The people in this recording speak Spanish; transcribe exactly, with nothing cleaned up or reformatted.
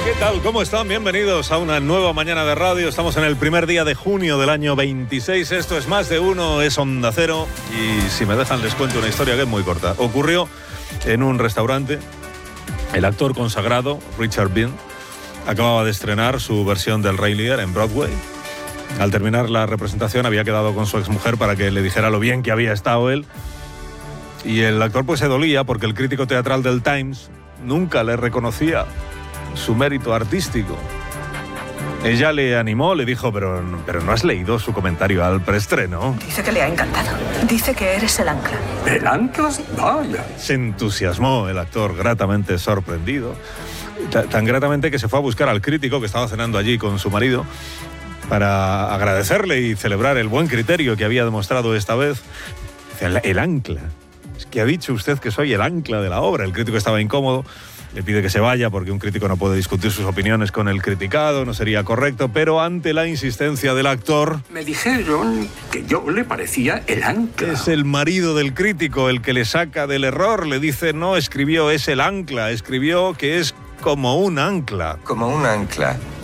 ¿Qué tal? ¿Cómo están? Bienvenidos a una nueva mañana de radio. Estamos en el primer día de junio del año veintiséis. Esto es Más de Uno, es Onda Cero. Y si me dejan les cuento una historia que es muy corta. Ocurrió en un restaurante. El actor consagrado, Richard Bean, acababa de estrenar su versión del Rey Lear en Broadway. Al terminar la representación había quedado con su exmujer para que le dijera lo bien que había estado él. Y el actor pues se dolía porque el crítico teatral del Times nunca le reconocía su mérito artístico. Ella le animó, le dijo, pero, pero ¿no has leído su comentario al preestreno? Dice que le ha encantado. Dice que eres el ancla. ¿El ancla? Vaya. Se entusiasmó el actor, gratamente sorprendido. Tan gratamente que se fue a buscar al crítico que estaba cenando allí con su marido para agradecerle y celebrar el buen criterio que había demostrado esta vez. El, el ancla. Es que ha dicho usted que soy el ancla de la obra. El crítico estaba incómodo. Le pide que se vaya porque un crítico no puede discutir sus opiniones con el criticado, no sería correcto, pero ante la insistencia del actor... Me dijeron que yo le parecía el ancla. Es el marido del crítico el que le saca del error, le dice, no, escribió es el ancla, escribió que es como un ancla. Como un ancla.